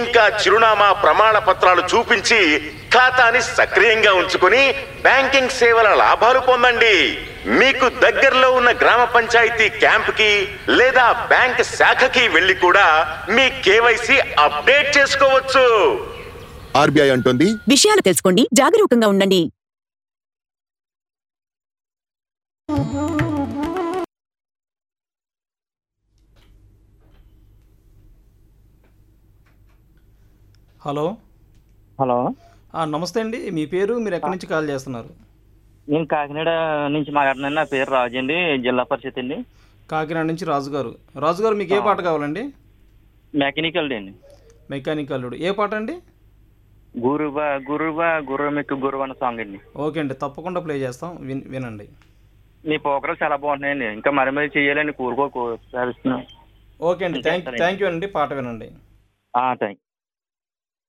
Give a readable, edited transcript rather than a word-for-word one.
ఇంకా చిరునామా ప్రమాణ పత్రాలు చూపించి ఖాతాని సక్రియంగా ఉంచుకుని బ్యాంకింగ్ సేవల లాభాలు పొందండి. మీకు దగ్గరలో ఉన్న గ్రామ పంచాయతీ క్యాంప్కి లేదా బ్యాంక్ శాఖకి వెళ్లి కూడా మీ కేవైసీ అప్డేట్ చేసుకోవచ్చు. ఆర్బీఐ అంటుంది, విషయాలు తెలుసుకోండి, జాగరూకంగా ఉండండి. హలో హలో, నమస్తే అండి. మీ పేరు, మీరు ఎక్కడి నుంచి కాల్ చేస్తున్నారు? నేను కాకినాడ నుంచి మాట్లాడుతున్నాను. నా పేరు రాజు అండి, జిల్లా పరిషత్ అండి. కాకినాడ నుంచి రాజుగారు. రాజుగారు మీకు ఏ పాట కావాలండి? మెకానికల్ అండి. మెకానికల్. ఏ పాట అండి? గురువా గురువా గుర్రమెక్కు గురువు అన్న సాంగ్ అండి. ఓకే అండి, తప్పకుండా ప్లే చేస్తాం, వినండి. మీ ప్రోగ్రామ్ చాలా బాగుంటున్నాయండి, ఇంకా మరి చేయాలని కోరుకోస్తున్నాను. ఓకే అండి, థ్యాంక్ యూ అండి. పాట వినండి. థ్యాంక్